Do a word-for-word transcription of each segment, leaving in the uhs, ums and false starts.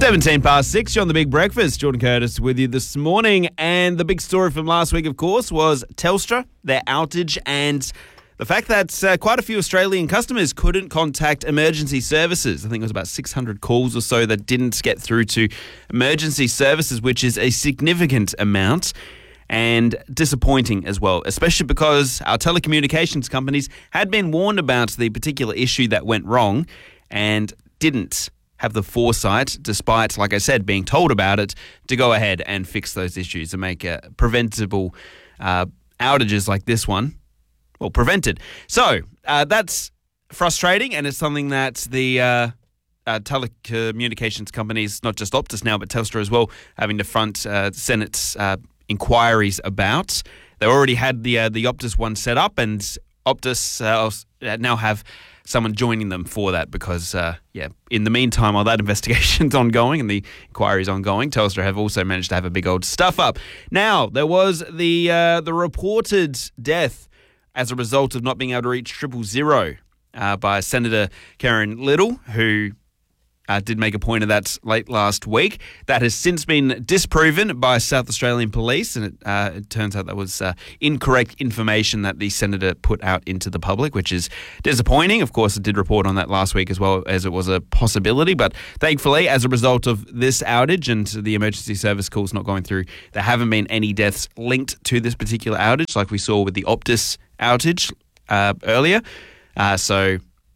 seventeen past six, you're on The Big Breakfast. Jordan Curtis with you this morning. And the big story from last week, of course, was Telstra, their outage, and the fact that uh, quite a few Australian customers couldn't contact emergency services. I think it was about six hundred calls or so that didn't get through to emergency services, which is a significant amount and disappointing as well, especially because our telecommunications companies had been warned about the particular issue that went wrong and didn't have the foresight, despite, like I said, being told about it, to go ahead and fix those issues and make uh, preventable uh, outages like this one, well, prevented. So uh, that's frustrating, and it's something that the uh, uh, telecommunications companies, not just Optus now, but Telstra as well, having to front uh, Senate's uh, inquiries about. They already had the uh, the Optus one set up, and Optus uh, now have someone joining them for that because, uh, yeah, in the meantime, while that investigation's ongoing and the inquiry's ongoing, Telstra have also managed to have a big old stuff up. Now, there was the uh, the reported death as a result of not being able to reach triple zero uh, by Senator Karen Little, who uh, did make a point of that late last week. That has since been disproven by South Australian Police, and it, uh, it turns out that was uh, incorrect information that the Senator put out into the public, which is disappointing. Of course, it did report on that last week as well, as it was a possibility, but thankfully, as a result of this outage and the emergency service calls not going through, there haven't been any deaths linked to this particular outage, like we saw with the Optus outage uh, earlier. Uh, so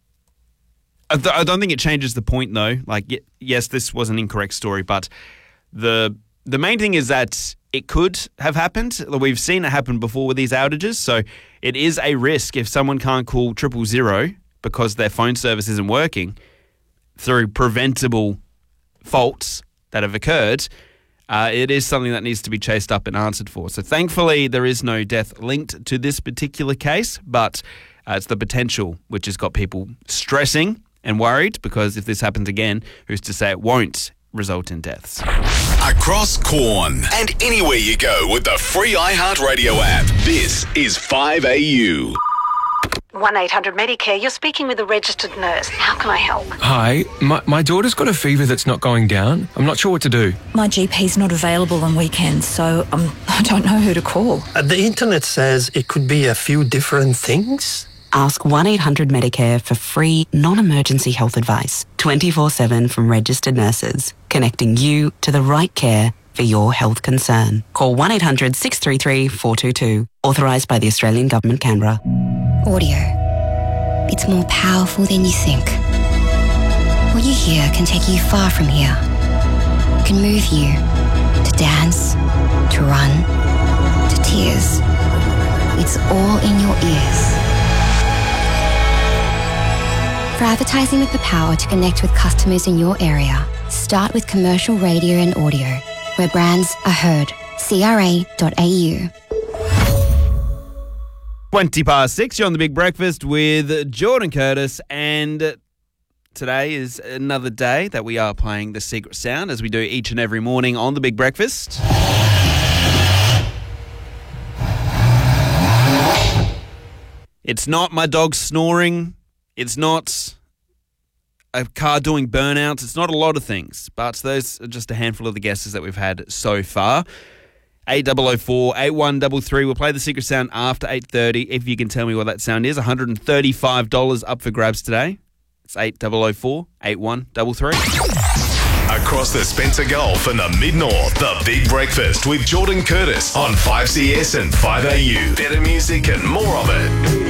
I, th- I don't think it changes the point, though. Like, y- yes, this was an incorrect story, but the the main thing is that it could have happened. We've seen it happen before with these outages, so it is a risk if someone can't call triple zero because their phone service isn't working through preventable faults that have occurred. Uh, it is something that needs to be chased up and answered for. So thankfully, there is no death linked to this particular case, but uh, it's the potential which has got people stressing and worried, because if this happens again, who's to say it won't result in deaths? Across Corn and anywhere you go with the free iHeartRadio app. This is five A U. one eight hundred Medicare, you're speaking with a registered nurse. How can I help? Hi, my, my daughter's got a fever that's not going down. I'm not sure what to do. My G P's not available on weekends, so um, I don't know who to call. Uh, the internet says it could be a few different things. Ask one eight hundred Medicare for free, non-emergency health advice, twenty-four seven from registered nurses, connecting you to the right care for your health concern. Call one eight hundred six three three four two two. Authorised by the Australian Government, Canberra. Audio. It's more powerful than you think. What you hear can take you far from here. It can move you to dance, to run, to tears. It's all in your ears. For advertising with the power to connect with customers in your area, start with commercial radio and audio, where brands are heard. C R A dot A U. twenty past six, you're on The Big Breakfast with Jordan Curtis, and today is another day that we are playing The Secret Sound, as we do each and every morning on The Big Breakfast. It's not my dog snoring. It's not a car doing burnouts. It's not a lot of things, but those are just a handful of the guesses that we've had so far. eight double oh four, eight one three three. We'll play The Secret Sound after eight thirty. If you can tell me what that sound is, one hundred thirty-five dollars up for grabs today. It's eight double oh four, eight one three three. Across the Spencer Gulf and the Mid-North, The Big Breakfast with Jordan Curtis on five C S and five A U. Better music and more of it.